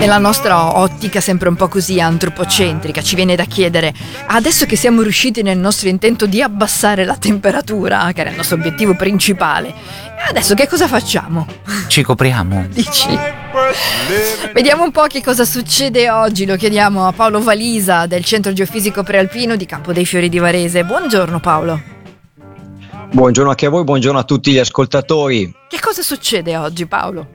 Nella nostra ottica sempre un po' così antropocentrica ci viene da chiedere: adesso che siamo riusciti nel nostro intento di abbassare la temperatura, che era il nostro obiettivo principale, adesso che cosa facciamo? Ci copriamo. Dici? Vediamo un po' che cosa succede oggi, lo chiediamo a Paolo Valisa del Centro Geofisico Prealpino di Campo dei Fiori di Varese. Buongiorno Paolo. Buongiorno anche a voi, buongiorno a tutti gli ascoltatori. Che cosa succede oggi, Paolo?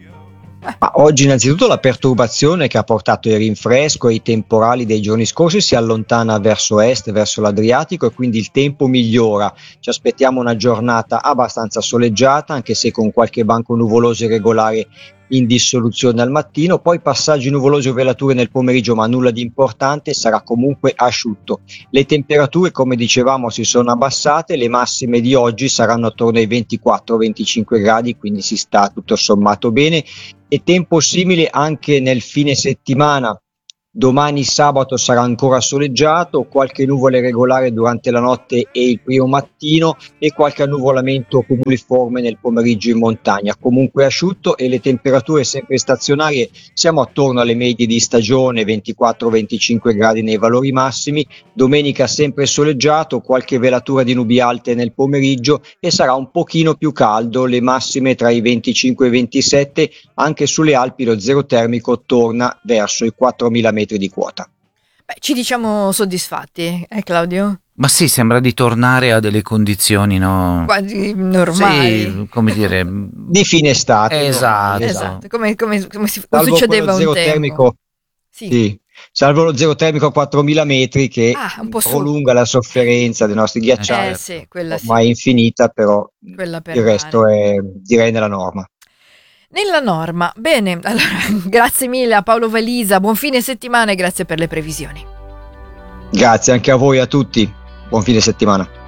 Oggi innanzitutto la perturbazione che ha portato il rinfresco e i temporali dei giorni scorsi si allontana verso est, verso l'Adriatico, e quindi il tempo migliora. Ci aspettiamo una giornata abbastanza soleggiata, anche se con qualche banco nuvoloso irregolare in dissoluzione al mattino, poi passaggi nuvolosi o velature nel pomeriggio, ma nulla di importante, sarà comunque asciutto. Le temperature, come dicevamo, si sono abbassate, le massime di oggi saranno attorno ai 24-25 gradi, quindi si sta tutto sommato bene, e tempo simile anche nel fine settimana. Domani sabato sarà ancora soleggiato, qualche nuvola irregolare durante la notte e il primo mattino e qualche annuvolamento cumuliforme nel pomeriggio in montagna. Comunque asciutto, e le temperature sempre stazionarie, siamo attorno alle medie di stagione, 24-25 gradi nei valori massimi. Domenica sempre soleggiato, qualche velatura di nubi alte nel pomeriggio e sarà un pochino più caldo, le massime tra i 25 e i 27, anche sulle Alpi lo zero termico torna verso i 4.000 metri di quota. Ci diciamo soddisfatti, Claudio? Ma sì, sembra di tornare a delle condizioni, no? Quasi normali. Sì, come dire, di fine estate. Esatto. Come salvo succedeva un zero tempo. Termico, sì. Salvo lo zero termico a 4.000 metri che un po' prolunga la sofferenza dei nostri ghiacciai. Sì, quella sì. Ma è infinita, però Quella per il resto è, direi, nella norma. Nella norma. Bene, allora grazie mille a Paolo Valisa, buon fine settimana e grazie per le previsioni. Grazie anche a voi, a tutti, buon fine settimana.